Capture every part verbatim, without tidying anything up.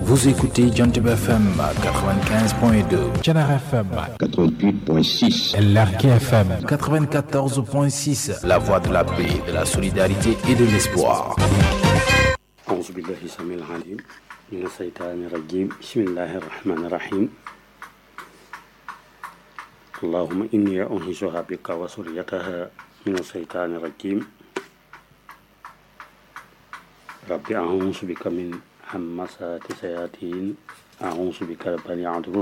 Vous écoutez Jantib F M quatre-vingt-quinze point deux, Thiénaba F M quatre-vingt-huit point six, Lergui F M quatre-vingt-quatorze point six. La voix de la paix, de la solidarité et de l'espoir. أعوذ بالله السميع العليم من الشيطان الرجيم بسم الله الرحمن الرحيم اللهم إني أنهزها بك وسريتها من الشيطان الرجيم ربي أعوذ بك من همسات الشياطين أعوذ بك رب أن يحضرون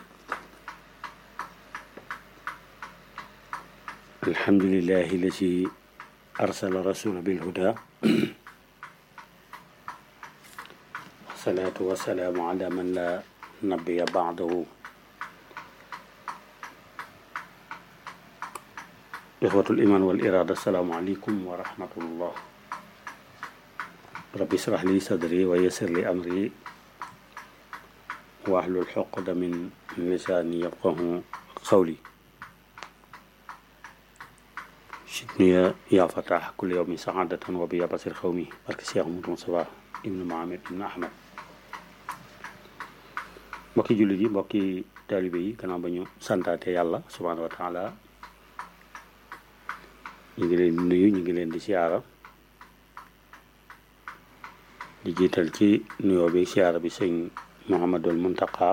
الحمد لله الذي أرسل رسوله بالهدى والصلاة والسلام على من لا نبي بعده إخوة الإيمان والإرادة السلام عليكم ورحمة الله ربي اشرح لي صدري ويسر لي أمري واحلل عقدة من لساني يفقهوا قولي شدني يا فتاح كل يوم سعادة وبيا بصير قومي بارك الشيخ مصطفى ابن معامر ابن أحمد mbokki jullit yi mbokki taalibe yi gannaaw ba ñu santaate yàlla subhaanahu wa taala ñu ngi leen di nuyu ñu ngi leen di siyaara di jiital ci nuyoo bi siyaara bi sëñ Muhammadul Muntaqa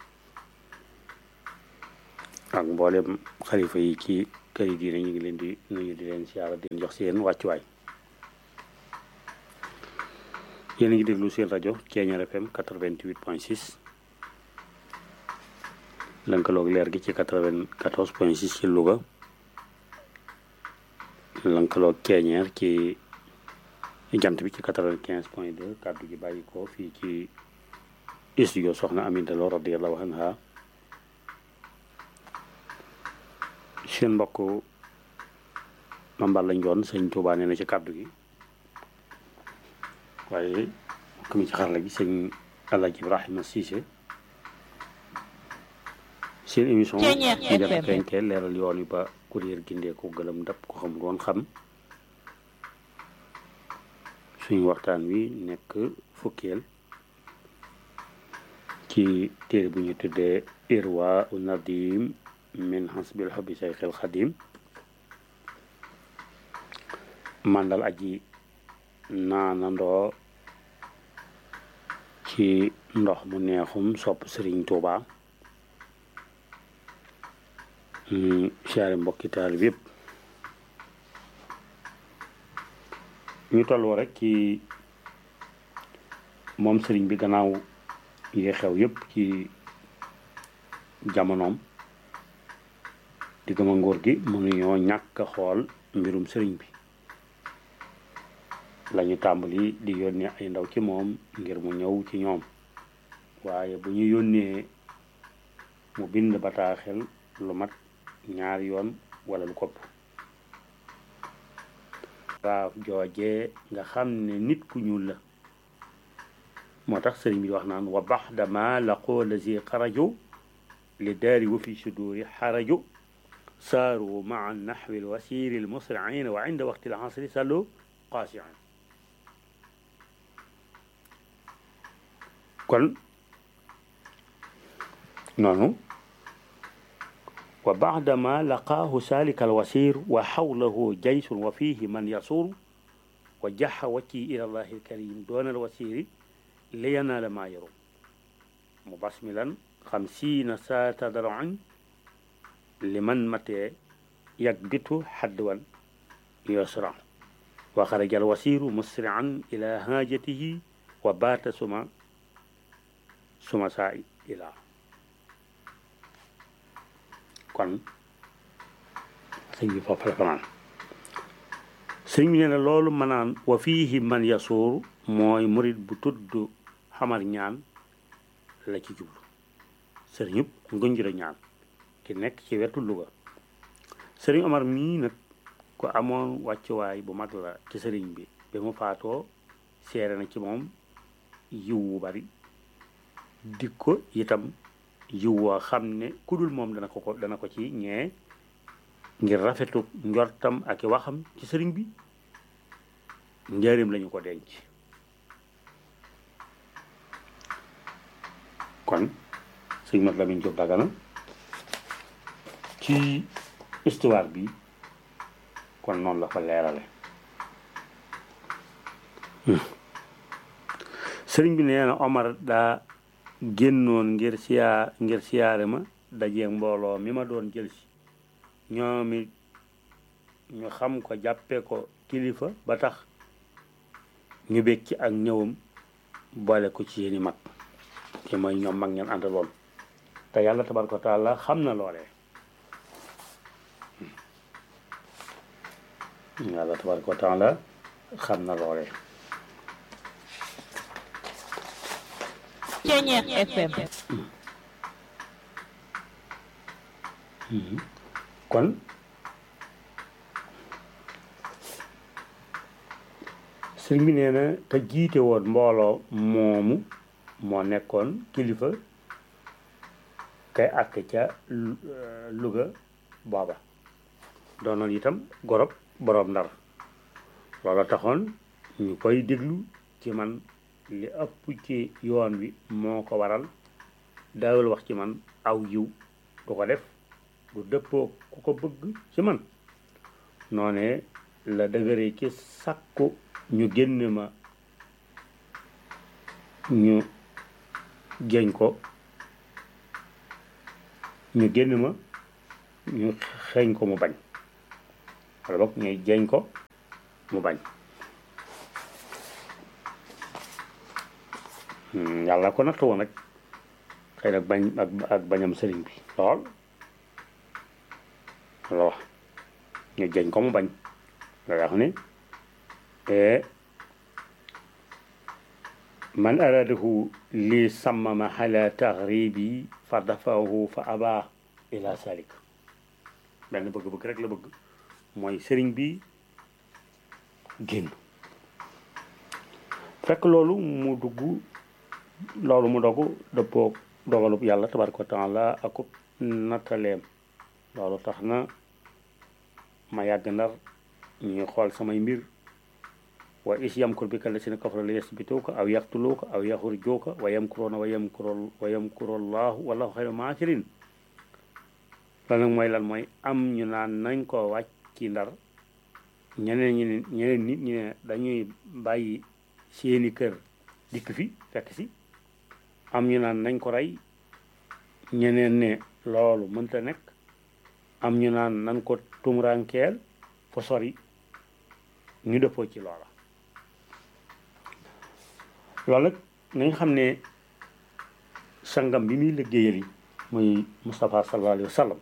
ak mboolem xalifa yi ci kër yi diine ñu ngi leen di nuyu di leen siyaara di leen jox seen wàccuwaay yéen a ngi déglu seen rajo Thiéniere F M quatre-vingt-huit point six lënkaloog leer gi ci quatre-vingt-quatorze point six ci Louga lënkaloog Thiéniere ci jant bi ci quatre-vingt-quinze point deux kàddu gi bàyyi ko fii ci studio soxna Aminta Lo radiyallahu anha seen mbokk Mambal lañ doon sëñ Tuubaa nee na ci kàddu gi waaye mbokk mi ci xarala gi sëñ Alaaji Ibrahima Cissé seen émission ñu def fenkee leeral yoon wi ba kuréel gindee ko gëlëm dab ko xam doon xam suñu waxtaan wi nekk fukkeel ci téere bu ñu tuddee Irwa u Nadim min hasbil hubbi Sayxil Xadim màndal aji naanandoo ci ndox mu neexum sopp Sëriñ Tuubaa siyaare mbokki taalib yëpp ñu tolloo rek ci moom sëriñ bi gannaaw yi xew yëpp ci jamonoom di gëm a ngóor gi mënuñoo ñàkk a xool mbirum sëriñ bi lañu tàmbali di yónnee ay ndaw ci moom ngir mu ñëw ci ñoom waaye bu ñu yónnee mu bind bataaxel lu mat ñaari yoon wala lu kopp raaf joojee nga xam ne nit ku ñuul la moo tax sëriñ bi wax naan wa baxda ma laqoo lazi xaraju li daari wa fi suduri xaraju saaru maa naxwi lwasiri almusriin wa inda waqti alasri sallu qaasiin kon noonu wa baadama laqaahu saalika alwasir wa xawlahu jaysun wa fihi man yasuur wa jaxa wacci ila allahi alkarim doona alwasiri li yanaala maa yarum mubasmilan xamsiina saata daroin liman matee yakbitu xadwan yusra wa xaraja alwasiru musrian ila haajatihi wa baata suma suma saa ila kon sëñ bi foofu la fanaan sëñ bi nee na loolu manaan wa fiihi man yasuur mooy murit bu tudd xamar ñaan la ci jublu sëriñ yëpp ngunjure ñaan ki nekk ci wetu Louga sëriñ Omar mii nag ko amoon wàccuwaay bu mag la ci sëriñ bi bi mu faatoo seere na ci moom yiw wu bari dik ko itam yiw woo xam ne ku dul moom dana ko ko dana ko ci ñee ngir rafetu njortam ak i waxam ci sëriñ bi njaarim lañu ko denc kon sëñ Mat Lamin Jóob Dagana ci histoire bi kon noonu la ko leerale sëriñ bi nee na Omar daa génnoon ngir siyaa ngir siyaare ma dajeeg mbooloo mi ma doon jël si ñoom it ñu xam ko jàppe ko kilifa ba tax ñu bég ci ak ñëwam boole ko ci seeni mag ci mooy ñoom mag ñeen àndaloon te yàlla tabaraka wa taala xam na loolee yàlla tabaraka wa taala xam na loolee Ceñeex F M kon sëriñ bi nee na te jiite woon mbooloo moomu moo nekkoon kilifa kay àkk ca Louga booba doonoon itam gorob boroom Ndar loola taxoon ñu koy déglu ci man li ëpp ci yoon wi moo ko waral daawul wax ci man aw yiw du ko def du dëppoo ku ko bëgg ci man noone la dëgëree ci sàkku ñu génn ma ñu jeñ ko ñu génn ma ñu xeeñ ko mu bañ wala boog ñuy jeñ ko mu bañ yàlla ko natt woon rek xëy na bañ ak ak bañam sëriñ bi lool la wax ñu jeñ ko mu bañ la wax ne man aradahu li sammama ala taxribi fa dafahu fa aba ila salik benn bëgg-bëgg rek la bëgg mooy sëriñ bi génn fekk loolu mu dugg loolu mu dogu dëppoo dogalub yàlla tabaraka wa taala akub nattaleem loolu tax na ma yàgg Ndar ñuy xool samay mbir wa is yamkur bika lasina kafaru li yasbituuka aw yaqtuluuka aw yaxrujuuka wa yamkuruuna wa yamkuru wa yamkuru allahu wallahu xayru maakirin loolu nag mooy lan mooy am ñu naan nañ ko wàcc ci Ndar ñeneen ñi ne ñeneen nit ñi ne dañuy bàyyi seeni kër dikk fi fekk si am ñu naan nañ ko rey ñeneen ne loolu mënta nekk am ñu naan nañ ko tumurankeel fa sori ñu dëppoo ci loola loolu nag nañ xam ne sangam bi muy liggéeyal yi muy Moustapha sallallahu alayhi wa sallam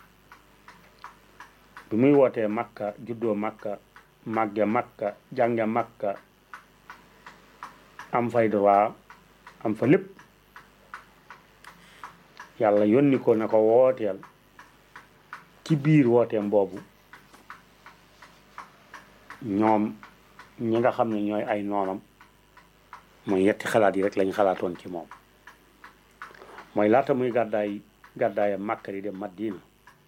bi muy wootee Makka juddoo Makka màgge Makka jànge Makka am fay droit am fa lépp yàlla yónni ko na ko wooteel ci biir wooteem boobu ñoom ñi nga xam ne ñooy ay noonam mooy yetti xalaat yi rek lañ xalaatoon ci moom mooy laata muy gàddaay gàddaayam Makka di dem Madina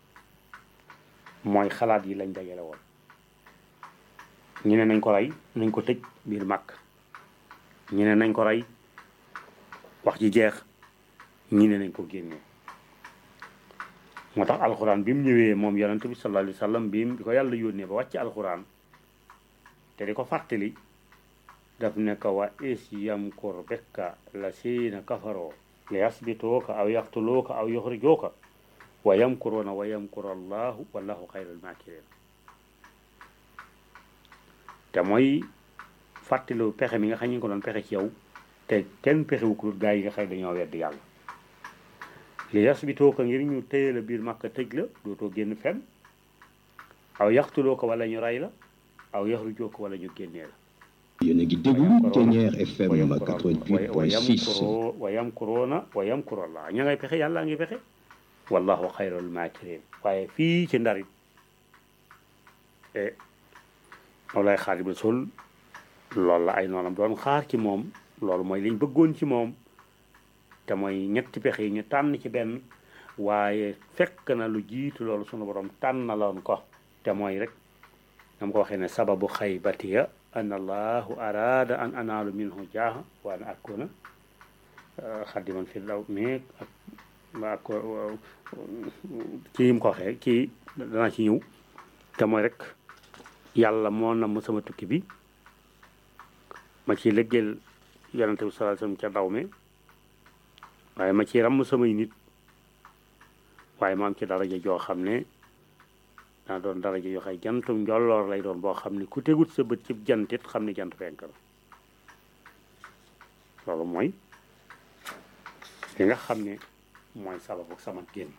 mooy xalaat yi lañ dajale woon ñu ne nañ ko rey nañ ko tëj biir Makka ñu ne nañ ko rey wax ji jeex ñi ne nañ ko génnee moo tax alxuraan bi mu ñëwee moom yonent bi sallallahu alayhi wa sallam bi bi ko yàlla yónnee ba wàcc alxuraan te di ko fàttali daf ne ko wa is yamkur bika lasina kafaroo li yasbituuka aw yaqtuluuka aw yuxrijuuka wa yamkuruuna wa yamkuru allahu wallahu xayrul maakirin te mooy fàttaliwu pexe mi nga xam ñu ko doon pexe ci yow te kenn pexewu ko gaa yi nga xam dañoo wedd yàlla li yasbituuka ngir ñu téye la biir Makka tëj la dootoo génn fenn aw yaqtuluuka wala ñu rey la aw yaxrujuuka wala ñu génnee la yéen a ngi déglu Ceñeex F M quatre-vingt-huit point six wa yamkuruuna wa yamkuru Allah ña ngay pexe yàlla ngi pexe wallahu xayrul maakirin waaye fii ci Ndar it e Mawlaay Xaadimu Rasuul loolu la ay noonam doon xaar ci moom loolu mooy liñ bëggoon ci moom te mooy ñetti pexe yi ñu tànn ci benn waaye fekk na lu jiitu loolu sunu borom tànnaloon ko te mooy rek nam ko waxee ne sababu xaybatiya an allahu araada an anaalu minhu jaaha wa an akuna xaddiman fi daw mais ak ak kii mu ko waxee kii danaa ci ñëw te mooy rek yàlla moo namm sama tukki bi ma ciy lëggeel yonente bi sallallahu alayhi wasallam ca daw me waaye ma ciy ràmm samay nit waaye ma am ci daraja joo xam ne daa doon daraja yoo xay jantum njolloor lay doon boo xam ne ku tegut sa bët ci jantit xam ne jant fenk la loolu mooy li nga xam ne mooy sababu sama génn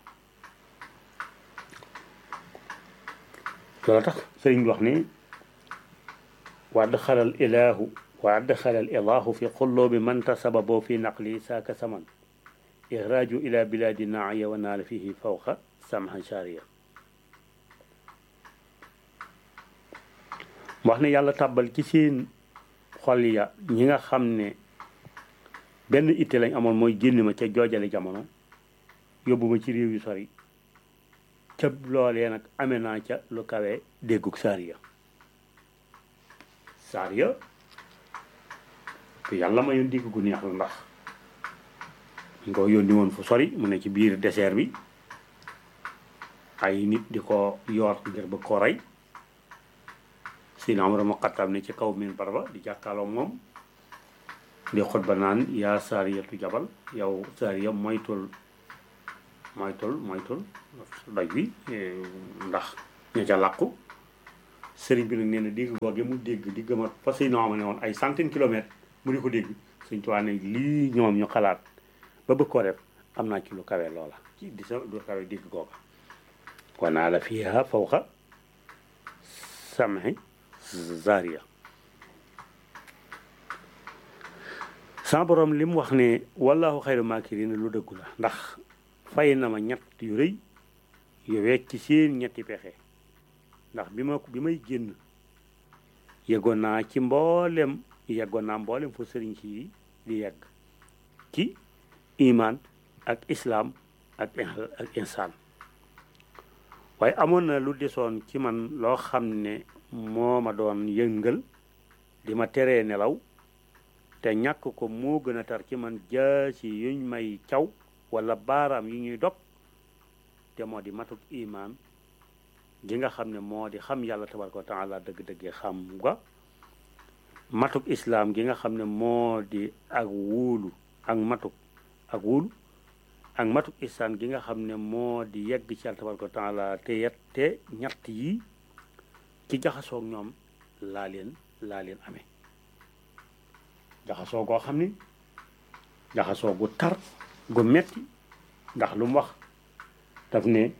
loolu tax sëriñ bi wax ni wa adxalal ilahu wa adxalal ilahu fi qulubi man tasababo fi naqli saaka saman ixraaju ila biladi naaya wa naala fihi fawqa samhan sharia wax ne yàlla tàbbal ci seen xol ya ñi nga xam ne benn itte lañ amoon mooy génn ma ca joojale jamono yóbbu ma ci réew yu sori ca loolee nag amee naa ca lu kawe déggug saariya saariya te yàlla ma yoon dégg gu neex la ndax ñu ko yónni woon fu sori mu ne ci biir désert bi ay nit di ko yoor ngir bëgg koo rey si na amara ma xattam ne ci kaw min barba di jàkkaaloo moom di xutba naan yaa saariyatu jabal yow saariya moytul moytul moytul doj bi ndax ña ca làqu sëriñ bi nag nee na dégg googe mu dégg di gëmat fa si noo ma ne woon ay centaine kilomètres mu di ko dégg suñ tuwaa ne lii ñoom ñu xalaat ba bëgg koo def am naa ci lu kawe loola ci di sa lu kawe dégg googa wanaa la fiiha fawqa samhi zaria sa borom li mu wax ne wallahu xayru maakiriin lu dëggu la ndax fay na ma ñett yu rëy yu wecc ci seen ñetti pexe ndax bi ma bi may génn yeggoon naa ci mboolem yeggoon naa mboolem fu sëriñ si di yegg ci iman ak islaam ak ak insaan waaye amoon na lu desoon ci man loo xam ne moo ma doon yëngal di ma teree nelaw te ñàkk ko moo gën a tar ci man jaasi yuñ may caw wala baaraam yu ñuy dog te moo di matuk iman gi nga xam ne moo di xam yàlla tabaraka wa taala dëgg-dëggee xam nga matuk islaam gi nga xam ne moo di ak wuulu ak matuk ak wuulu ak matuk isaan gi nga xam ne moo di yegg ci yàlla tabaraka wa taala te yette ñett yi ci jaxasoog ñoom laa leen laa leen amee jaxasoo goo xam ni jaxasoo gu tar gu metti ndax lu mu wax daf ne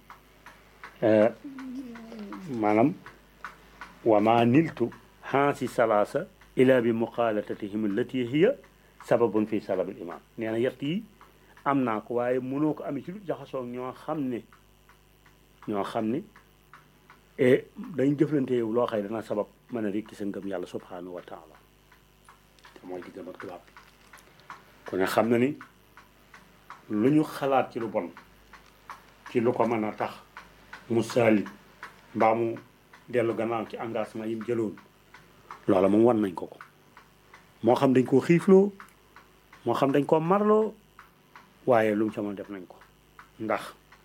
maanaam wa ma niltu hansi salaasa ila bi muqalatatihim allati hiya sababun fi salabil iman nee na yett yi am naa ko waaye mënoo ko amee ci lu jaxasoo ñoo xam ne ñoo xam ne dañ jëflante yow loo xëy dana sabab mën a rekki sa ngëm yàlla subhanahu wa taala te mooy di gëm ak tubaab ku ne xam na ni lu ñu xalaat ci lu bon ci lu ko mën a tax mu saali mbaa mu dellu gannaaw ci engagement yi mu jëloon loola moom wan nañ ko ko moo xam dañ koo xiifloo moo xam dañ koo marloo waaye lu mu sama def nañ ko ndax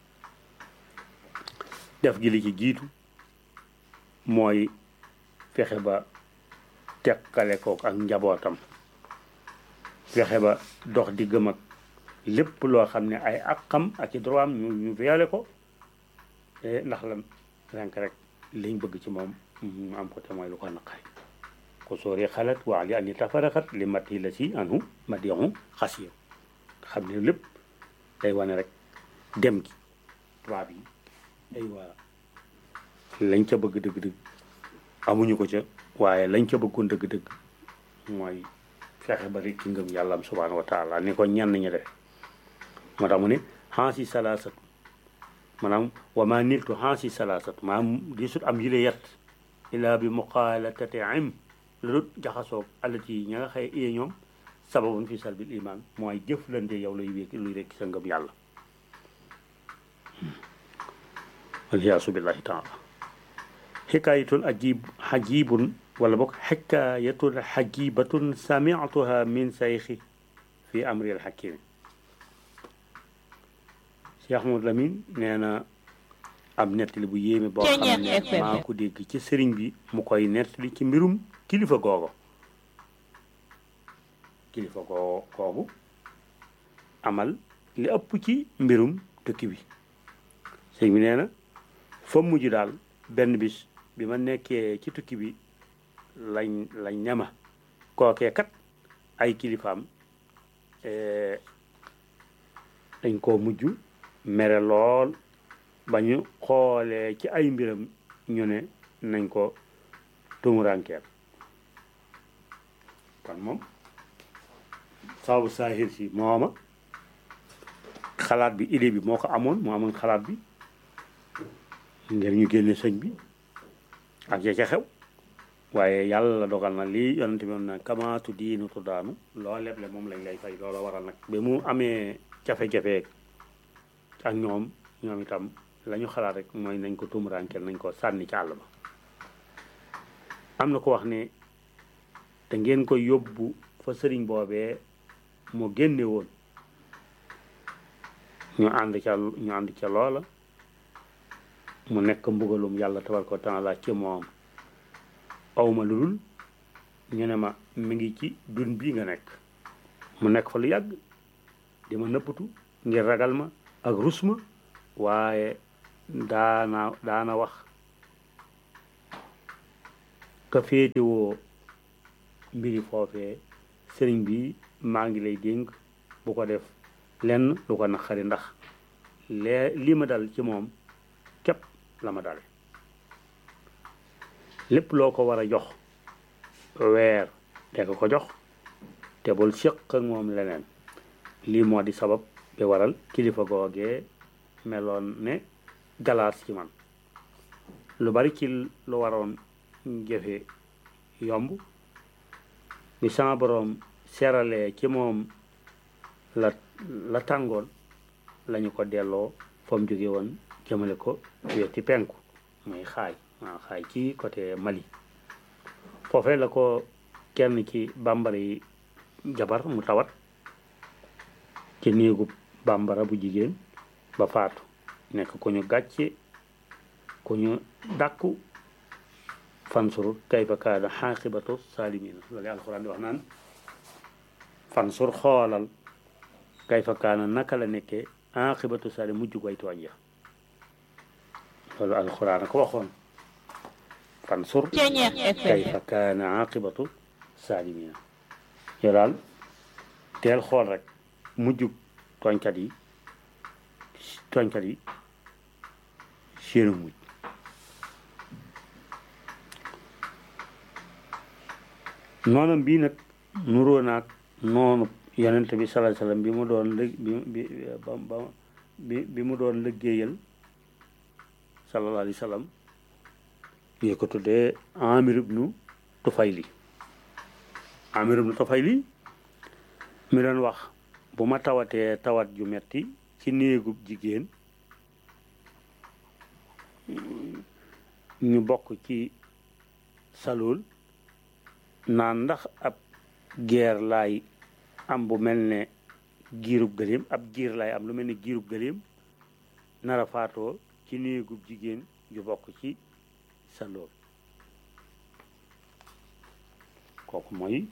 def gi li ci jiitu mooy fexe ba tekkale ko ak njabootam fexe ba dox di gëm ak lépp loo xam ne ay àqam ak i droit am ñu ñu violé ko ndax lan renk rek liñ bëgg ci moom mu am ko te mooy lu ko naqari ko sooree xalaat waa li ani tafaraxat li mat yi la si anu mat yoxu xas yow xam ne lépp day wane rek dem gi tubaab yi ay waa lañ ca bëgg dëgg-dëgg amuñu ko ca waaye lañ ca bëggoon dëgg-dëgg mooy fexe ba rek ci ngëm yàlla am subhanahu wa taala ni ko ñenn ñi def moo tax mu ne xansi salaasatu maanaam wa ma niltu xansi salaasatu maanaam di sut am yile yet ila bi muqaalatati im la dut jaxasoog alati yi ña nga xëye iye ñoom sababun fi salbil iman mooy jëflante yow lay wéeki luy rekki sa ngëm yàlla waliyaasu billahi taala xikaayatun ajib xajibun wala boog xikaayatun xajibatun samictuha min sayxi fi amril hakim Cheikh Ahmadou Lamine nee na ab nettali bu yéeme boo xam ne maa ko dégg ci sëriñ bi mu koy nettali ci mbirum kilifa googu kilifa goo googu amal li ëpp ci mbirum tukki bi sëriñ bi nee na fa mujj daal benn bis bi ma nekkee ci tukki bi lañ lañ ñama kookee kat ay kilifaam dañ koo mujj mere lool ba ñu xoolee ci ay mbiram ñu ne nañ ko tumurankeel kon moom sababu saahir si mooma xalaat bi idée bi moo ko amoon moo amoon xalaat bi ngir ñu génne sëñ bi ak ya ca xew waaye yàlla dogal na lii yonent bi moom na kamaatu diinu tuddaanu loo leble moom lañ lay fay loola waral nag ba mu amee jafe-jafe ak ñoom ñoom itam la ñu xalaat rek mooy nañ ko tumurankeel nañ ko sànni ci àll ba am na ko wax ne te ngeen ko yóbbu fa sëriñ boobee mu génne woon ñu ànd ca ñu ànd ca loola mu nekk mbugalum yàlla tabaraka wa taala ci moom awma lu dul ñu ne ma mi ngi ci dun bii nga nekk mu nekk fa lu yàgg di ma nëppatu ngir ragal ma ak rus ma waaye daana daana wax ka féetewoo mbiri foofee sëriñ bi maa ngi lay dénk bu ko def lenn lu ko naqari ndax lee li ma dal ci moom képp la ma dale lépp loo ko war a jox weer te ko ko jox te bul séq ak moom leneen lii moo di sabab bi waral kilifa googee meloon ne galaas ci man lu bari ci lu waroon jëfe yomb bi sama boroom seralee ci moom la la tàngoon lañu ko delloo fa mu jóge woon jëmale ko weti penku muy xaay waaw xaay ci côté Mali foofee la ko kenn ci bambara yi jabar mu tawat ci néegu bambara bu jigéen ba faatu nekk ku ñu gàcce ku ñu dàkku fansur kayfa kaana xaaqibatu saalimiina loolu alxuraan di wax naan fansur xoolal kayfa kaana naka la nekkee xaaqibatu saalim mujj koy tooñ ya loolu alxuraan a ko waxoon fansur kayfa kaana xaaqibatu saalimiina yow daal teel xool rek mujj tooñkat yi tooñkat yi seenu mujj noonam bii nag nuroo naag noonu yonent bi sallallahu alayhi wasallam bi mu doon lë bi bi ba bi bi mu doon liggéeyal sallallahu alayhi wasallam yi ko tuddee Amir ibnu Tufayli Amir ibnu Tufayli mi doon wax bu ma tawatee tawat ju metti ci néegub jigéen ñu bokk ci salul naan ndax ab geer laay am bu mel ne giirub gëléem ab giir laay am lu mel ne giirub gëléem nara faatoo ci néegub jigéen ju bokk ci salul kooku mooy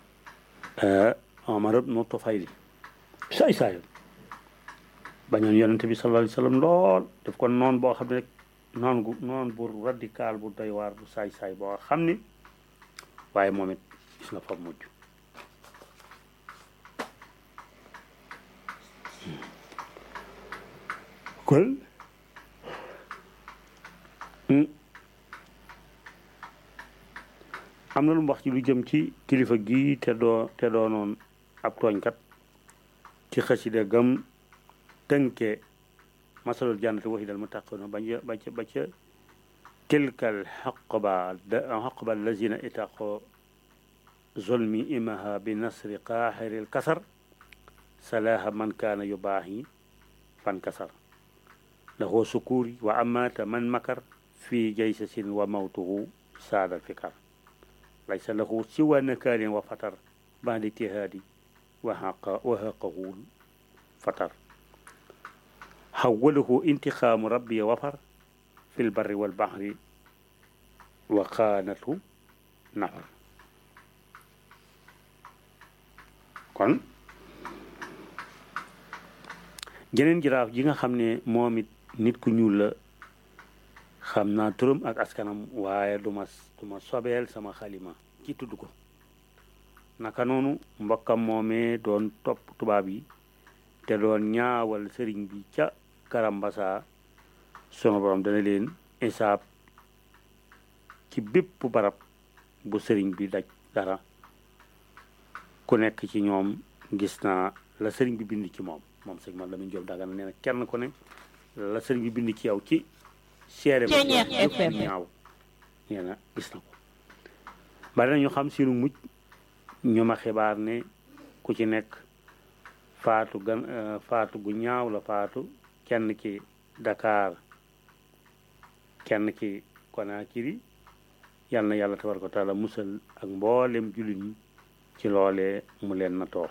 Omar ibn Tufayli saay saay bañoon yonent bi sallallahu alayhi wasallam lool daf ko noon boo xam ne rek noon gu noon bu radical bu doy waar bu saay saay boo xam ne waaye moom it gis nga fa mujj kon am na lu mu wax ci lu jëm ci kilifa gi te doo te doonoon ab tooñkat ci xasida gam tënke masalul jannati wahidal muttaqina ba ba ca ba ca tilkal xaqba xaqba allazina itaqo zulmi imaha bi nasri qaaxiril kasar salaha man kaana yubaahi fan kasar lahu sukuri wa amata man makar fi jaysasin wa mawtuhu saadal fikar laysa lahu siwa nakaalin wa fatar bandi tihaadi وحق وحقه فتر حوله انتقام ربي وفر في البر والبحر وخانته نفر kon jeneen jaraaf ji nga xam ne moom it nit ku ñuul la xam naa turam ak askanam waaye du ma du ma sobeel sama xalima ci tudd ko naka noonu mbokkam moomee doon topp tubaab yi te doon ñaawal sëriñ bi ca Karambasa sunu borom dana leen isaab ci bépp barab bu sëriñ bi daj dara ku nekk ci ñoom gis naa la sëriñ bi bind ci moom moom sëñ man Lamine Diop Dagana nee na kenn ku ne la sëriñ bi bind ci yow ci seere ba ñaaw nee na gis na ko bari na ñu xam sinu mujj ñu ma xibaar ne ku ci nekk faatu gan faatu gu ñaaw la faatu kenn ki Dakar kenn ki Conakry yal na yàlla tabaraka wa taala musal ak mboolem jullit ñi ci loolee mu leen na too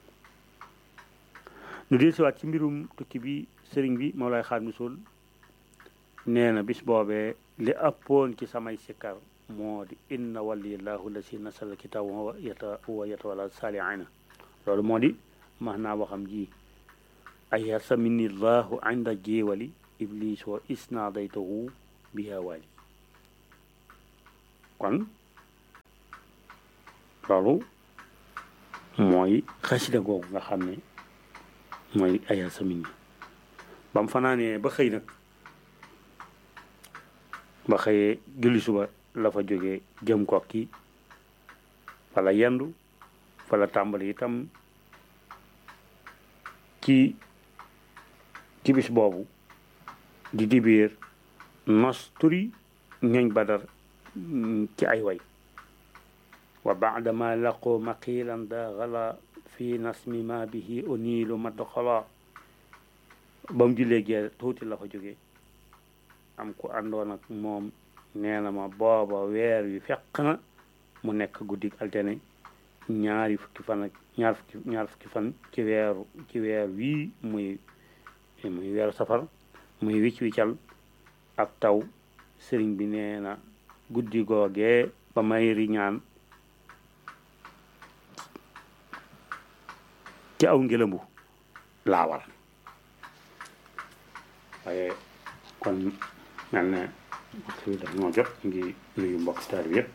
nu del siwaat ci mbirum tukki bi sëriñ bi Mawlaay Xaadimu Rasuul nee na bis boobee li ëppoon ci samay sikkar moo di inna waliyallahu lasi nasala kitaab wa yata wa yatawalla saalihiina loolu moo di max naa waxam ji ay yarsamini llahu inda jéewali iblis wa isnaadaytahu biha waali kon loolu mooy xasida googu nga xam ne mooy ay yarsamini ba mu fanaanee ba xëy nag ba xëyee julli suba la fa jógee jëm Kokki fa la yendu fa la tàmbali itam ci ci bis boobu di dibiir nos turi ñooñ Badar ci ay way wa baadama laqoo maqilan da xala fi nasmi ma bihi uniilu madxala ba mu jullee gee tuuti la fa jógee am ku àndoon ak moom nee na ma booba weer wi fekk na mu nekk guddik altine ñaari fukki fan ak ñaar fukki ñaar fukki fan ci weeru ci weer wii muy muy weeru safar muy wicc wiccal ab taw sëriñ bi nee na guddi googee ba may riñaan ci aw ngelambu laa war waaye kon mel ne waxtu bi daf ñoo jot ngi nuyu mbokk taal bi yëpp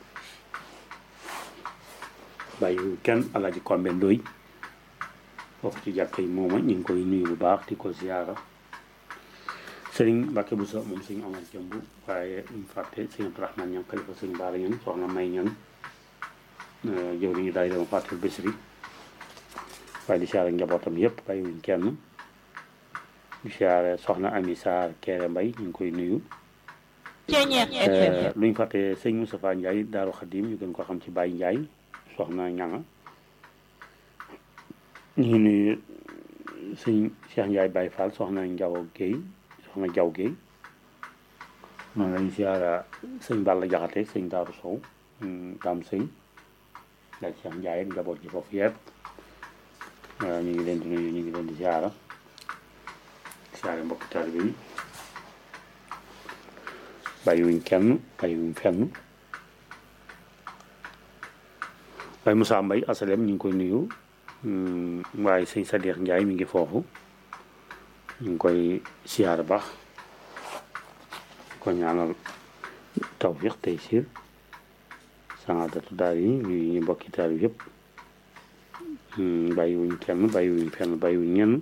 bàyyi kenn Alaaji Kombe Ndoy foofu ci jàkka yi mooma ñu ngi koy nuyu bu baax di ko ziyaara sëriñ Mbàkke bu sa moom sëriñ Omar Jëmb waaye ñu fàtte sëriñ Abdourahmane ñan xalifa sëriñ Baara ñan soxna May ñan jëwri ñu daay dama fàtte Bisri waaye di siyaare njabootam yëpp bàyyiwuñ kenn di siyaare soxna Ami Sarr Kéré Mbay ñu ngi koy nuyu luñ fàtte sëñ Moustapha Ndiaye Daaru Xadim ñu gën ko xam ci Baye Ndiaye soxna ñanga ñu ngi nuyu sëñ Cheikh Ndiaye Baye Fall soxna Njaw Guèye soxna Jaw Guèye noonu lañu siyaara sëñ Balla Jaxate sëñ Daaru Sow daam sëñ daal Cheikh Ndiaye ak njaboot ji foofu yëpp ñu ngi leen di nuyu ñu ngi leen di siyaara siyaare mbokki taalibe yi bàyyiwuñ kenn bàyyiwuñ fenn waaye Moussa Mbaye asalem ñu ngi koy nuyu waaye sëñ Sadiq Ndiaye mi ngi foofu ñu ngi koy siyaar baax ko ñaanal tawfiq taysir saadatu daal yi ñu ñu mbokki taal bi yëpp bàyyiwuñ kenn bàyyiwuñ fenn bàyyiwuñ ñenn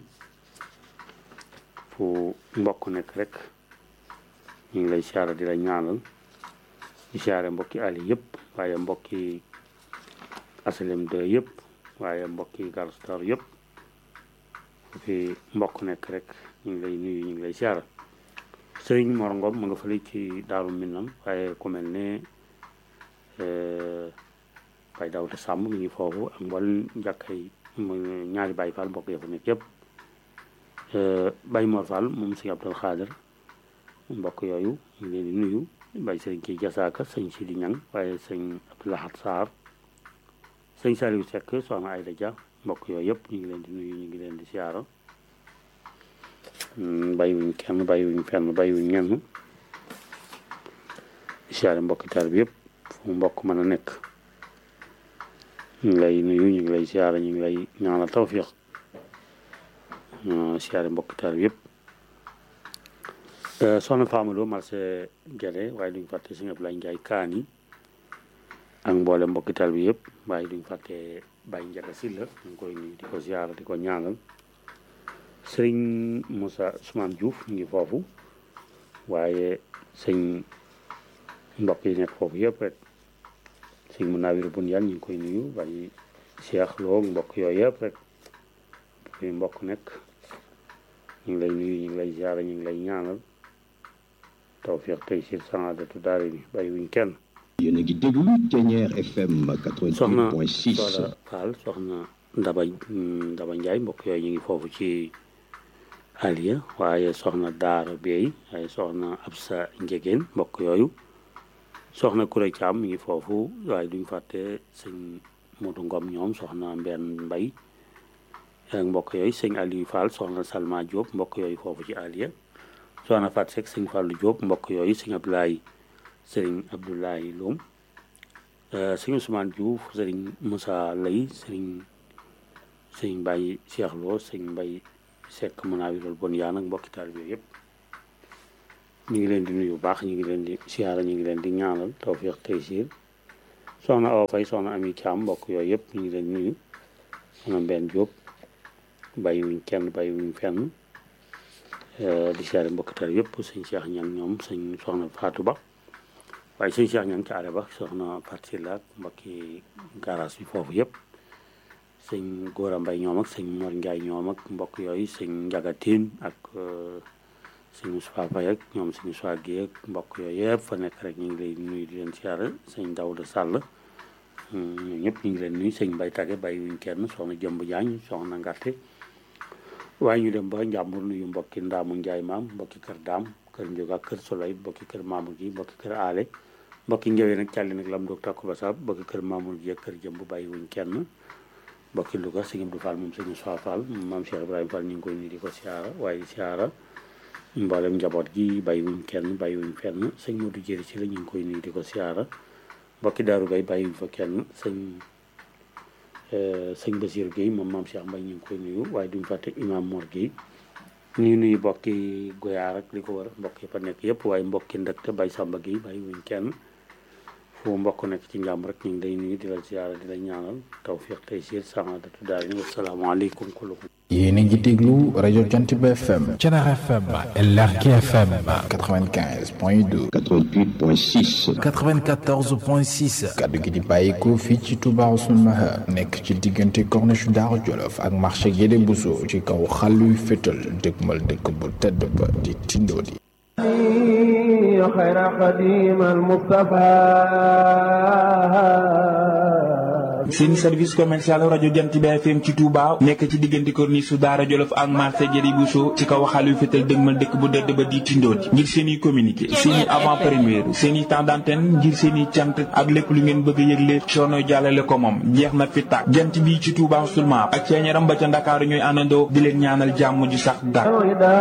fu mbokk nekk rek ñu ngi lay siyaara di la ñaanal di siyaare mbokki ali yëpp waaye mbokki asalem de yëpp waaye mbokki garstar yëpp fi mbokk nekk rek ñu ngi lay nuyu ñu ngi lay siyaara sëriñ Mor Ngom ma nga fële ci Daaru Minam waaye ku mel ne Baye Daouda Samb mi ngi foofu ak mboolem jàkkay ñaari Baye Fall mbokk ya fa nekk yëpp Baye Mor Fall moom sëñ Abdul Xaadir mbokk yooyu ñu ngi leen di nuyu Baye sëriñ kii Jasaaka sëñ Sidi Ñang waaye sëñ Abdoulahat Sarr sëñ Saliou Seck soxna Ayda Dia mbokk yooyu yëpp ñu ngi leen di nuyu ñu ngi leen di siyaara bàyyiwuñ kenn bàyyiwuñ fenn bàyyiwuñ ñenn siyaare mbokki taal bi yëpp fu mbokk mën a nekk ñu ngi lay nuyu ñu ngi lay siyaara ñu ngi lay ñaanal tawfiq siyaare mbokki taal bi yëpp soxna Famaloo marché Guédé waaye duñ fàtte sëñ Abdoulaye Ndiaye Kaani ak mboole mbokki taal bi yëpp waaye duñ fàtte Baye Ndiaga Sylla ñu ngi koy nuyu di ko siyaara di ko ñaanal sëriñ Moussa Ousmane Diouf ñu ngi foofu waaye sëñ mbokk yi nekk foofu yëpp rek sëñ Munawir Bunyan ñu ngi koy nuyu Baye Cheikh Lo mbokk yooyu yëpp rek fi mbokk nekk ñu ngi lay nuyu ñu ngi lay siyaara ñu ngi lay ñaanal tawfiq tey si saadatu daari ni bàyyi wuñ kenn. yéen a ngi déglu Thiéniere F M quatre-vingt-huit point six. soxna Fall soxna Ndaba Ndaba Ndiaye mbokk yooyu ñu ngi foofu ci Aliya waaye soxna Daara Bey waaye soxna Absa Njegeen mbokk yooyu soxna Kuré Thiam mi ngi foofu waaye duñ fàtte sëñ Modou Ngom ñoom soxna Mbenn Mbay ak mbokk yooyu sëñ Aliou Fall soxna Salma Diop mbokk yooyu foofu ci Aliya soxna Fat Seck sëñ Fallou Diop mbokk yooyu sëñ Abdoulaye sëriñ Abdoulaye Loum sëñ Ousmane Diouf sëriñ Moussa Lay sëriñ sëñ Baye Cheikh Lo sëñ Baye Seck Munawirul Bunyan ak mbokki taal bi yëpp ñu ngi leen di nuyu bu baax ñu ngi leen di siyaara ñu ngi leen di ñaanal tawfiq taysiir soxna Awa Faye soxna Ami Thiam mbokk yooyu yëpp ñu ngi leen di nuyu soxna Mbenn Diop bàyyiwuñ kenn bàyyiwuñ fenn di siyaare mbokki taal yëpp sëñ Cheikh Ñang ñoom sëñ soxna Fatou Ba waaye sëñ Cheikh Ñang ci àll ba soxna Fatou Sylla ak mbokki garage bi foofu yëpp sëñ Gora Mbay ñoom ak sëñ Mor Ndiaye ñoom ak mbokk yooyu sëñ Njaga Tiin ak sëñ Moussa Faye ak ñoom sëñ Moussa Guèye ak mbokk yooyu yëpp fa nekk rek ñu ngi lay nuyu di leen siyaare sëñ Daouda Sall ñoom ñëpp ñu ngi leen nuyu sëñ Mbay Tage bàyyiwuñ kenn soxna Jëmb Jaañ soxna Ngarte waaye ñu dem ba Njàmbur nuyu mbokki Ndaamu Njaay maam mbokki kër Daam kër Njóga kër Solay mbokki kër Mamour gi mbokki kër Aale mbokki Njëwee nag càlli nag lam doog takku ba saab mbokki kër Mamour gi ak kër Jëmb bàyyiwuñ kenn mbokki Louga sëñ Abdou Fall moom sëñ Soa Fall maam Cheikh Ibrahima Fall ñu ngi koy nuyu di ko siyaara waaye siyaara mboolem njaboot gi bàyyiwuñ kenn bàyyiwuñ fenn sëñ Modou Jëri ci la ñu ngi koy nuyu di ko siyaara mbokki Daaru Gay bàyyiwuñ fa kenn sëñ sëñ Basir Guèye moom maam Cheikh Mbaye ñu ngi koy nuyu waaye duñ fàtte imam Mor Guèye ñu nuyu mbokki Goyaar ak li ko war mbokk yi fa nekk yëpp waaye mbokki Ndëkte Baye Samba Guèye bàyyiwuñ kenn fu mbokk nekk ci njàmm rek ñu ngi day nuyu di la siyaara di la ñaanal tawfiq taysiir saadatu daarayni wasalaamaaleykum kullukum. yéen a ngi déglu rajo Jant bi F M. Thiéniere F M. Lergui F M. quatre-vingt-quinze point deux. quatre-vingt-huit point six. quatre-vingt-quatorze point six. kaddu gi di bàyyikoo fii ci Touba Ousseynou Mahar nekk ci diggante corniche Daaru Jolof ak marché Guédé Bousso ci kaw xàlluy fétal dëgmal dëkk bu tedd ba di Tindodi. خير قديم المصطفى seen service commercial rajo Jant bi F M ci Touba nekk ci diggante corniche su Daara Jolof ak marché Guédé Bousso ci kaw xaalu fétal dëgmal dëkk bu dëdd ba di Tindodi ngir seen i communiqué seen i avant première seen i temps d'antenne ngir seen i cant ak lépp lu ngeen bëgg a yëgle soono jàllale ko moom jeex na fi tàkk Jant bi ci Touba seulement ak Thiéniere ba ca Ndakaaru ñooy àndandoo di leen ñaanal jàmm ju sax dàkk.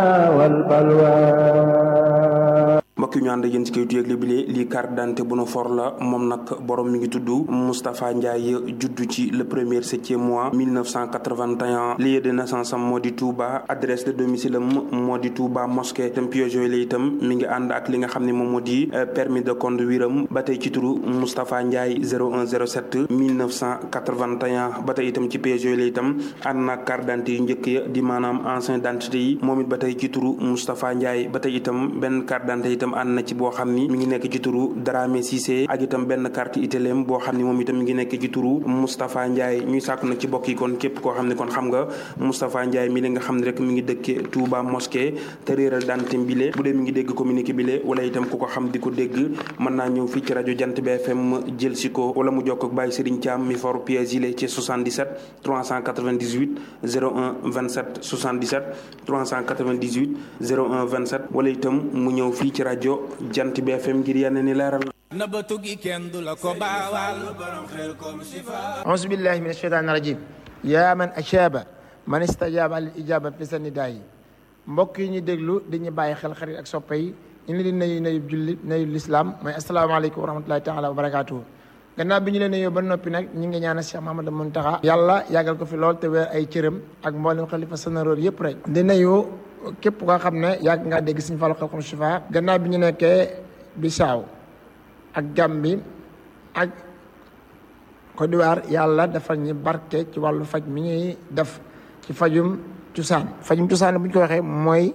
mbokk yi ñu ànd yéen ci kayitu yëgle bi lii carte d'identité bu nu for la moom nag borom mi ngi tudd Moustapha Ndiaye juddu ci le premier septième mois mille neuf cent quatre-vingt-un lieu de naissance am moo di Touba adresse de domicile am moo di Touba mosquée tam piège yooyu la itam mi ngi ànd ak li nga xam ne moom moo di permis de conduire am ba tey ci turu Moustapha Ndiaye zéro un zéro sept mille neuf cent quatre-vingt-un ba tey itam ci piège yooyu la itam ànd na carte d'identité yu njëkk ya di maanaam ancien d'identité yi moom it ba tey ci turu Moustapha Ndiaye ba tey itam benn carte d'identité itam ànd na ci boo xam ni mi ngi nekk ci turu Dramé Cissé ak itam benn carte itéleem boo xam ni moom itam mi ngi nekk ci turu Moustapha Ndiaye ñuy sàkku nag ci bokk yi kon képp koo xam ne kon xam nga Moustapha Ndiaye mi li nga xam ne rek mi ngi dëkkee Touba mosquée te réeral d'identité bile bu dee mi ngi dégg communiqué bile wala itam ku ko xam di ko dégg mën naa ñëw fii ci rajo Jant bi F M jël si ko wala mu jokk ak Baye Serigne Thiam mi for pièce yi ci soixante-dix-sept trois cent quatre-vingt-dix-huit zéro un vingt-sept soixante-dix-sept trois cent quatre-vingt-dix-huit zéro un vingt-sept wala itam mu ñëw fii ci rajo Jant bi F M ngir yenn ni leeral auzu billahi mina shaytaani rajim yaa man ajaaba man istajaaba lil ijaaba fi sa nidaa yi. mbokk yi ñu déglu dañuy bàyyi xel xarit ak soppe yi ñu ngi leen di nuyu nuyu jullit nuyu lislaam mooy asalaamaaleykum wa rahmatulahi taala wa barakaatuhu. gannaaw bi ñu leen nuyoo ba noppi nag ñu ngi ñaanal Cheikh Mahamadou Muntaxa yàlla yàggal ko fi lool te weer ay cëram ak mboolem xalifa généraux yëpp rek. di nuyu képp koo xam ne yàgg ngaa dégg Sëriñ Fallu Xelcom Chifa. gannaaw bi ñu nekkee Bissau ak Gambie ak Côte d'Ivoire yàlla dafa ñu barke ci wàllu faj mi ñuy def ci fajum cosaan. fajum cosaan bu ñu ko waxee mooy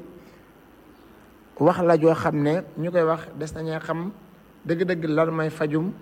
wax la joo xam ne ñu koy wax des nañu xam dëgg-dëgg lan mooy fajum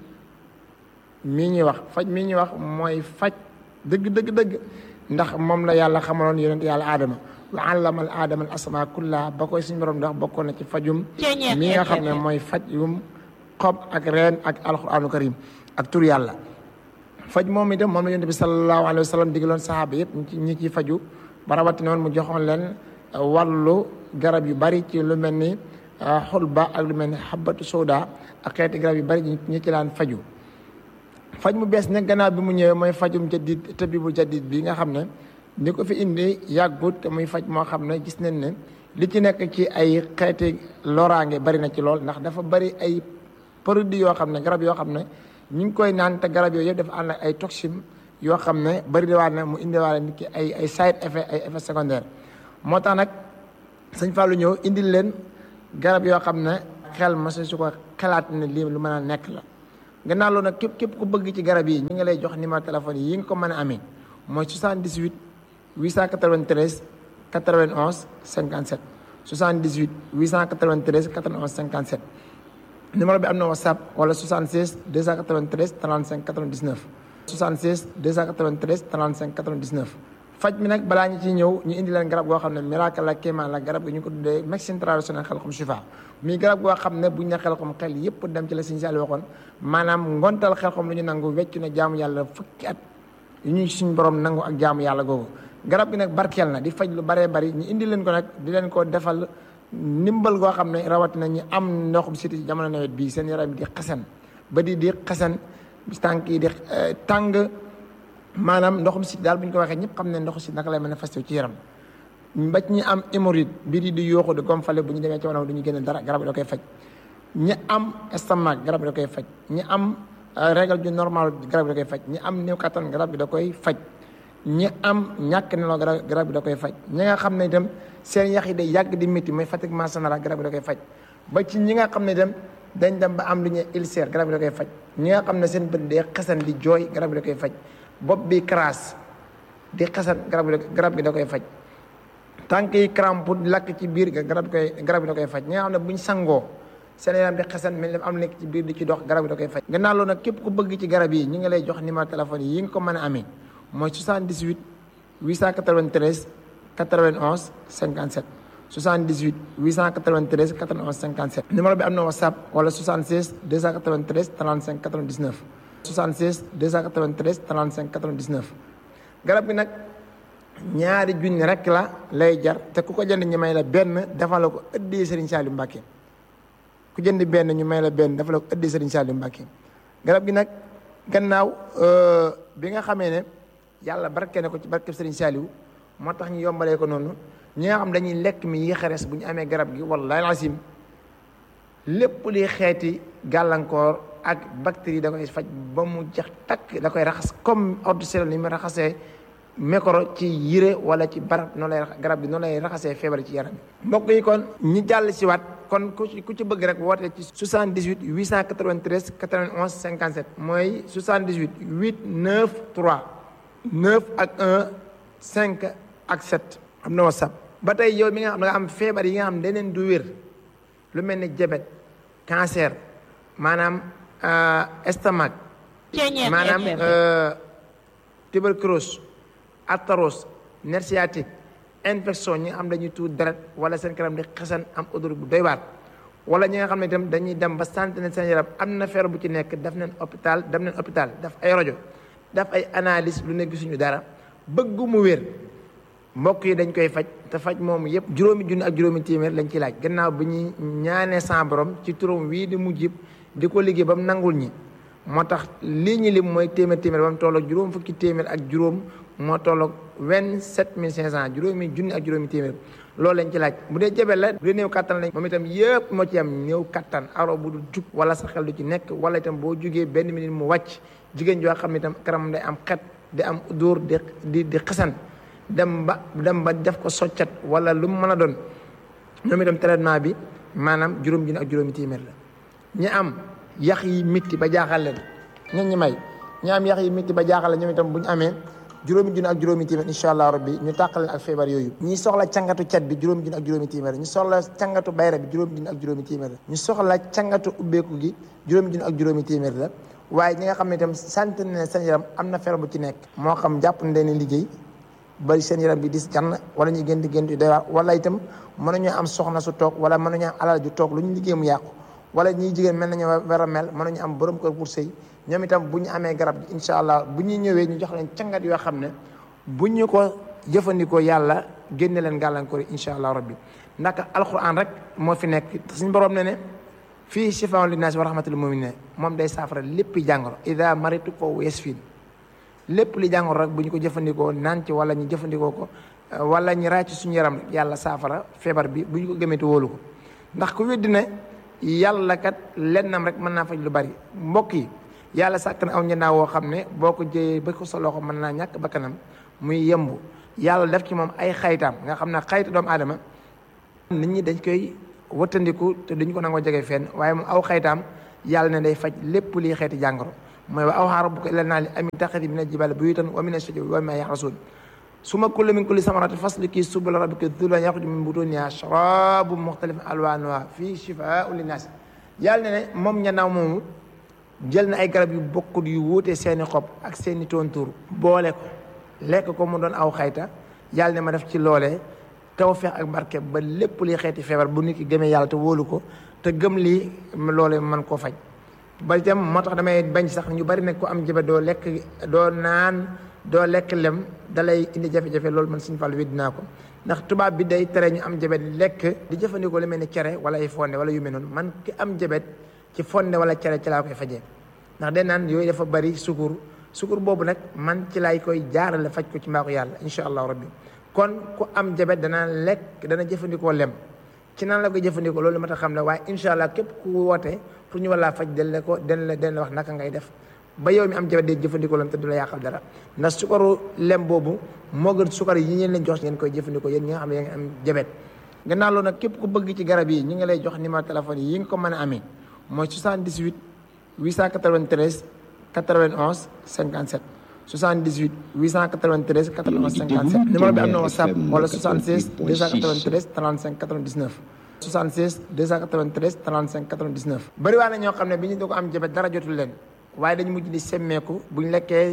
mii ñuy wax faj mii ñuy wax mooy faj dëgg dëgg dëgg ndax moom la yàlla xamaloon yonent yàlla aadama wa allama al aadama al asmaa kullaha ba koy suñu borom di wax bokkoon na ci fajum mi nga xam ne mooy fajum xob ak reen ak alquranu karim ak tur yàlla. faj moom itam moom la yonent bi sallallahu alayhi wa sallam digaloon sahaaba yëpp ñi ci ñi ciy faju ba rawatina woon mu joxoon leen wàllu garab yu bari ci lu mel ni xulba ak lu mel ni xabatu sooda ak xeeti garab yu bari ñi ci laan faju. faj mu bees nag gannaaw bi mu ñëwee mooy fajum jadid tabibu jadid bi nga xam ne ni ko fi indi yàggut te muy faj moo xam ne gis nañ ne li ci nekk ci ay xeeti loraange bari na ci lool ndax dafa bari ay produits yoo xam ne garab yoo xam ne ñu ngi koy naan te garab yooyu yëpp dafa ànd ak ay toxines yoo xam ne bari na waat na mu indiwaale nit ki ay ay side effet ay effet secondaire moo tax nag sëñ Fallou ñëw indil leen garab yoo xam ne xel ma su ko xalaat ne lii lu mën a nekk la. gannaaw loolu nag képp képp ku bëgg ci garab yi ñu ngi lay jox numéro téléphone yi nga ko mën a amee mooy soixante-dix-huit huit cent quatre-vingt-treize quatre-vingt-onze cinquante-sept soixante-dix-huit huit cent quatre-vingt-treize quatre-vingt-onze cinquante-sept numéro bi am na WhatsApp wala soixante-seize deux cent quatre-vingt-treize trente-cinq quatre-vingt-dix-neuf soixante-seize deux cent quatre-vingt-treize trente-cinq quatre-vingt-dix-neuf. faj mi nag balaa ñu ci ñëw ñu indi leen garab goo xam ne miracle la kéemaan la garab gi ñu ko tuddee médecine traditionnelle Xelcom Chifa muy garab goo xam ne buñ ne Xelcom xel yëpp dem ci la Sëñ Saaliw waxoon maanaam ngontal Xelcom lu ñu nangu weccu na jaamu yàlla fukki at yu ñu suñ borom nangu ak jaamu yàlla googu. garab gi nag barkeel na di faj lu baree bari ñu indi leen ko nag di leen ko defal ndimbal goo xam ne rawatina ñi am ndoxum siti ci jamono nawet bii seen yaram di xasan ba di di xasan tànk yi di tàng maanaam ndoxum siti daal bu ñu ko waxee ñëpp xam ne ndoxum siti naka lay manifesté ci yaram ba ci ñi am hémorroïde biir yi di yooxu di gomfale bu ñu demee ci wanaw du ñu génne dara garab bi da koy faj. ñi am estomac garab bi da koy faj ñi am régal ju normal garab bi da koy faj ñi am néew kattan garab bi da koy faj ñi am ñàkk nelaw garab bi da koy faj ñi nga xam ne itam seen yax yi day yàgg di métti mooy fatiguement général garab bi da koy faj ba ci ñi nga xam ne itam dañ dem ba am lu ñuy ulcère garab bi da koy faj ñi nga xam ne seen bët day xasan di jooy garab bi da koy faj bopp bi crasse di xasan garab bi garab bi da koy faj tànk yi crampe lakk ci biir garab bi koy garab bi da koy faj ñi nga xam ne buñ sangoo seen yaram di xasan mel ni am nekk ci biir di ci dox garab bi da koy faj. gannaaw loolu nag képp ku bëgg ci garab yi ñu ngi lay jox numéro téléphone yi nga ko mën a amee mooy soixante-dix-huit huit cent quatre-vingt-treize quatre-vingt-onze cinquante-sept soixante-dix-huit huit cent quatre-vingt-treize quatre-vingt-onze cinquante-sept numéro bi am na WhatsApp wala soixante-seize deux cent quatre-vingt-treize trente-cinq quatre-vingt-dix-neuf soixante-seize deux cent quatre-vingt-treize trente-cinq quatre-vingt-dix-neuf. garab gi nag ñaari junni rek la lay jar te ku ko jënd ñu may la benn defal la ko ëddee Serigne Saliou Mbacké ku jënd benn ñu may la benn defal la ko ëddee Serigne Saliou Mbacké. garab gi nag gannaaw bi nga xamee ne yàlla barke na ko ci barke Serigne Saliou moo tax ñu yombalee ko noonu ñi nga xam dañuy lekk mi yi xeres bu ñu amee garab gi wallahi asim lépp li xeeti gàllankoor ak bactérie da koy faj ba mu jeex takk da koy raxas comme eau de Javel ni mu raxasee micro ci yére wala ci barab noonu lay garab gi noonu lay raxasee feebar ci yaram mbokk yi kon ñi jàll si waat kon ku ci ku ci bëgg rek woote ci soixante-dix-huit huit cent quatre-vingt-treize quatre-vingt-onze cinquante-sept mooy soixante-dix-huit huit neuf trois neuf ak un cinq ak sept am na WhatsApp. ba tey yow mi nga xam ne nga am feebar yi nga xam ne deneen du wér lu mel ni diabète cancer maanaam estomac maanaam tuberculose arthrose nerf sciatique infection ñi nga xam dañuy tuur deret wala seen kanam di xasan am odeur bu doy waar wala ñi nga xam ne itam dañuy dem ba sant ne seen yaram am na feebar bu ci nekk daf neen hôpital dem neen hôpital daf ay rajo daf ay analyse lu ne gisuñu dara bëggu mu wér mbokk yi dañ koy faj te faj moomu yëpp juróomi junni ak juróomi téeméer lañ ci laaj gannaaw bi ñuy ñaanee sa borom ci turam wii di mujjib di ko liggéey ba mu nangul ñi moo tax lii ñu lim mooy téeméer téeméer ba mu tolloog juróom fukki téeméer ak juróom moo tolloog vingt-sept mille cinq cent juróomi junni ak juróomi téeméer loolu lañ ci laaj. bu dee jabet la bu dee néew kattan lañ moom itam yëpp moo ci am néew kattan aro bu du jug wala sa xel du ci nekk wala itam boo jugee benn minute mu wàcc jigéen joo xam ne itam karam day am xet di am dóor di di di xesan dem ba dem ba def ko soccat wala lu mu mën a doon ñoom itam traitement bi maanaam juróom junni ak juróomi téeméer la. ñi am yax yi mitti ba jaaxal leen ñun ñi may ñi am yax yi mitti ba jaaxal leen ñoom itam bu ñu amee juróomi junni ak juróomi téeméer incha allah rabbi ñu tàqal leen ak feebar yooyu. ñi soxla cangatu cat bi juróomi junni ak juróomi téeméer ñu soxla cangatu bayra bi juróomi junni ak juróomi téeméer la ñu soxla cangatu ubbeeku gi juróomi junni ak juróomi téeméer la. waaye ñi nga xam ne itam sant ne seen yaram am na feebar bu ci nekk moo xam jàpp ne dañuy liggéey bari seen yaram bi dis gann wala ñuy gën di gën di doy waar wala itam mën nañoo am soxna su toog wala mën nañoo am alal ju toog lu ñu liggéey mu yàqu wala ñiy jigéen mel nañu war a mel mën nañu am borom kër pour sëy ñoom itam bu ñu amee garab gi incha allah bu ñuy ñëwee ñu jox leen cangat yoo xam ne bu ñu ko jëfandikoo yàlla génne leen gàllankoor yi incha allah rabbi ndax alquran rek moo fi nekk suñu borom ne ne fii shifaa'un linnaas wa rahmatul mu'minin moom day saafara lépp jàngoro ida maritu fa huwa yasfin lépp li jàngoro rek bu ñu ko jëfandikoo naan ci wala ñu jëfandikoo ko wala ñu raay ci suñu yaram rek yàlla saafara feebar bi bu ñu ko gëmee te wóolu ko ndax ku weddi ne yàlla kat lennam rek mën naa faj lu bari mbokk yi yàlla sàkk na aw ñanaaw woo xam ne boo ko jëyee ba ko sa loxo mën naa ñàkk bakkanam muy yembu yàlla def ci moom ay xaytaam nga xam ne xayta doomu aadama nit ñi dañ koy wëttandiku te duñ ko nangoo jege fenn waaye moom aw xaytaam yàlla ne day faj lépp liy xeeti jàngoro mooy wa awhaa rabbuka ilaa naali an ittaxidi mina l-jibaali buyuutan wa mina ash-shajari wa mimmaa yaxrusuun summa kuli min kulli samaratin faslukii subula rabbika dhulan yaxruju min butuunihaa sharaabun muxtalifun alwaanuhaa fiihi shifaa'un linnaas yàlla ne moom ñanaaw moomu jël na ay garab yu bokkut yu wuute seeni xob ak seeni tontuur boole ko lekk ko mu doon aw xayta yàlla ne ma def ci loolee tawfeex ak barke ba lépp liy xeeti feebar bu nit ki gëmee yàlla te wóolu ko te gëm lii loolee mën koo faj ba itam moo tax damay bañ sax ñu bari nag ko am jabe doo lekk doo naan doo lekk lem dalay indi jafe-jafe loolu man suñu fàll wi dinaa ko ndax tubaab bi day tere ñu am jabet lekk di jëfandikoo lu mel ni cere wala ay fonde wala yu mel noonu man ki am jabet ci fonde wala cere ci laa koy fajee ndax den naan yooyu dafa bari sukur sukur boobu nag man ci laay koy jaarale faj ko ci mbaaxu yàlla incha allahu rabbi kon ku am jabet dana lekk dana jëfandikoo lem ci nan la koy jëfandikoo loolu ma tax xam ne waaye incha allah képp ku woote pour ñu wala faj den la ko den la den la wax naka ngay def ba yow mi am jabet de jëfandikoo lem te du la yàqal dara ndax sukaru lem boobu moo gën sukar yi ñi leen jox ngeen koy jëfandikoo yéen ñi nga xam ne ngeen am jabet gannaaw loolu nag képp ku bëgg ci garab yi ñi ngi lay jox numéro téléphone yi yi nga ko mën a amee mooy soixante-dix-huit huit cent quatre-vingt-treize quatre-vingt-onze cinquante-sept soixante-dix-huit huit cent quatre-vingt-treize quatre-vingt-onze cinquante-sept numéro bi am na whatsapp wala soixante-seize deux cent quatre-vingt-treize trente-cinq quatre-vingt-dix-neuf soixante-seize deux cent quatre-vingt-treize trente-cinq quatre-vingt-dix-neuf bëri waa na ñoo xam ne bi ñu doo ko am jabet dara jotul leen waaye dañu mujj di semmeeku buñ lekkee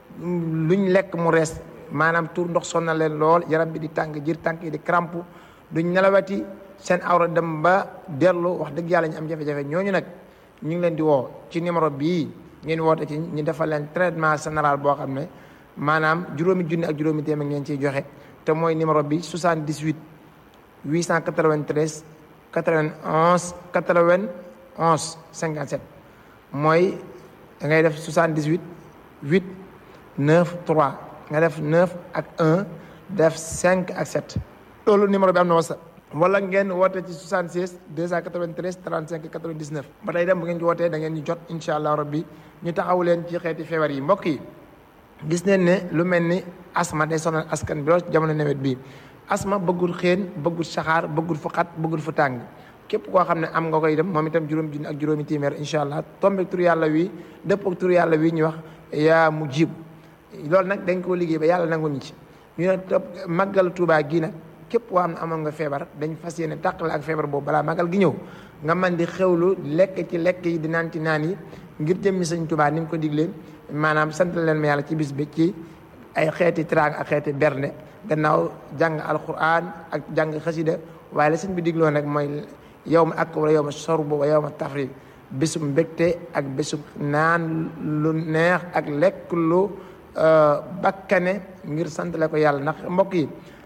luñ lekk mu rees maanaam tur ndox sonna leen lool yaram bi di tàng jër tànk yi di crampe duñ nelawati seen awra dem ba dellu wax dëgg yàlla ñu am jafe-jafe ñooñu nag ñu ngi leen di woo ci numéro bii ngeen woote ci ñu defal leen traitement général boo xam ne maanaam juróomi junni ak juróomi téeméer ngeen ciy joxe te mooy numéro bi soixante-dix-huit huit cent quatre-vingt-treize quatre-vingt-onze quatre-vingt-onze cinquante-sept mooy da ngay def soixante-dix-huit huit neuf trois nga def neuf ak un def cinq ak sept loolu numéro bi am na whatsapp wala ngeen woote ci soixante-seize deux cent quatre-vingt-treize trente-cinq quatre-vingt-dix-neuf ba tey dem bu ngeen ci wootee da ngeen ñu jot incha allah rabbi ñu taxaw leen ci xeeti feebar yi mbokk yi gis neen ne lu mel ni asma day sonal askan bi lool jamono nawet bii asma bëggul xeen bëggul saxaar bëggul fu xat bëggul fu tàng képp koo xam ne am nga koy dem moom itam juróom junni ak juróomi téeméer incha allah tombe tur yàlla wi dëpp ak tur yàlla wi ñu wax yaa mu jib loolu nag dañ koo liggéey ba yàlla nangu ñu ci ñu ne topp màggal Tuubaa gii nag képp koo xam ne amoon nga feebar dañ fas yéene tàqale ak feebar boobu balaa màggal gi ñëw nga man di xewlu lekk ci lekk yi di naan ci naan yi ngir jëmmi Sëñ Tuubaa ni mu ko diglee maanaam sant leen ma yàlla ci bis bi ci ay xeeti tiraanga ak xeeti bernde gannaaw jàng alquran ak jàng xasida waaye la sëñ bi digloo nag mooy yow ma ak wala yow ma sorbu wa yow ma tafri bésub mbégte ak bésub naan lu neex ak lekk lu bakkane ngir sant la ko yàlla ndax mbokk yi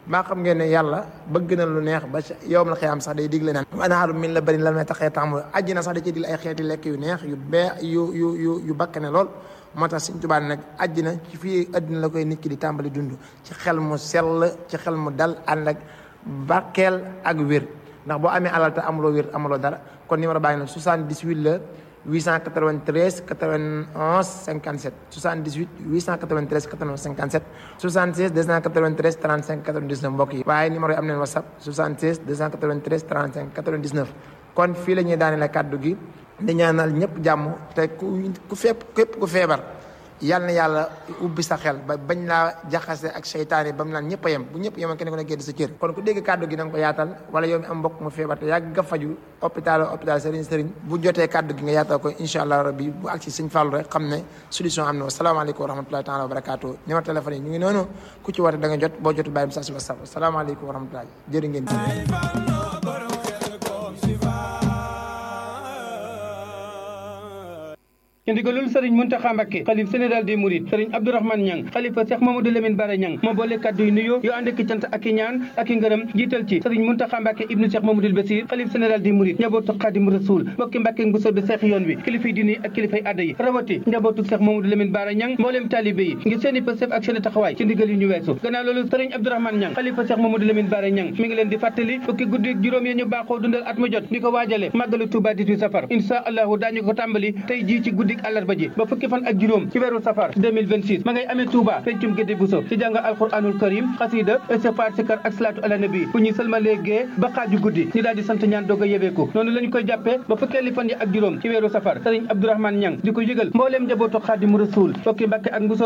maa xam ngeen ne yàlla bëgg na lu neex ba yowmal xiyaam sax day digle naan anaaru min la bëri lan may taxee taxamul àjjana sax da ciy digle ay xeeti lekk yu neex yu bee yu yu yu yu bakkane lool moo tax Sëñ Tuubaa nag àjjana ci fii àddina la koy nit ki di tàmbali dund ci xel mu sell ci xel mu dal ànd ak barkeel ak wér ndax boo amee alal te amuloo wér amuloo dara kon numéro baa ngi nag soixante-dix-huit la huit cent quatre-vingt-treize quatre-vingt-onze cinquante-sept soixante-dix-huit huit cent quatre-vingt-treize quatre-vingt-onze cinquante-sept soixante-seize deux cent quatre-vingt-treize trente-cinq quatre-vingt-dix-neuf mbokk yi waaye numéro yi am nañ whatsapp soixante-seize deux cent quatre-vingt-treize trente-cinq quatre-vingt-dix-neuf kon fii la ñuy daane la kàddu gi di ñaanal ñëpp jàmm te ku ku fépp képp ku feebar yàlla na yàlla ubbi sa xel ba bañ laa jaxase ak seytaane ba mu naan ñëpp a yem bu ñëpp yemoon kenn ku ne génn sa cër kon ku dégg kàddu gi na nga ko yaatal wala yow mi am mbokk mu feebar te yàgg nga faju hôpital hôpital sëriñ sëriñ bu jotee kàddu gi nga yaatal ko incha allah rabbi bu agsi Sëñ Fallu rek xam ne solution am na wasalaamaaleykum wa rahmatullahi taala wa barakaatu numéro téléphone yi ñu ngi noonu ku ci woote da nga jot boo jotu bàyyi sa si whatsapp asalaamaaleykum wa rahmatullahi jërë ngeen ci ndigalul Serigne Mountakha Mbacké xalif général des Mourides Serigne Abdourahmane Niang xalifa Cheikh Mamadou Lamine Bara Niang moo boole kaddu yu nuyoo yoo ànd ak cant ak i ñaan ak i ngërëm jiital ci Serigne Mountakha Mbacké ibnu Cheikh Mamadou Bassir xalif général des Mourides njabootu Khadim Rasoul mbokki Mbacké Mbousso bi Cheikh yoon wi kilifay diine ak kilifay adda yi rawati njabootu Cheikh Mamadou Lamine Bara Niang mbooleem talibé yi ngir seeni pësëf ak seeni taxawaay ci ndigal yu ñu weesu gannaaw loolu Serigne Abdourahmane Niang xalifa Cheikh Mamadou Lamine Bara Niang mi ngi leen di fàttali fukki guddi juróom yi ñu baaxoo dundal at mu jot di ko waajale màggalu Touba dix-huit safar insha allahu daañu ko tàmbali tey ji ci guddik àllarba ji fukki fan ak juróom ci weeru safar deux mille vingt-six ma ngay amee Touba pencum Gédé Bousso ci jàng alquranul karim xasida istighfar sikar ak salatu ala nabi bu ñuy sëlmalee gee ba xaaju guddi ñu daal di sant ñaan doog a yebeeku noonu la ñu koy jàppee ba fukkeeli fan yi ak juróom ci weeru safar Serigne Abdourahmane Niang di ko yëgal mbooleem njabootu Xaadimu Rasuul fokki Mbàkke ak Bousso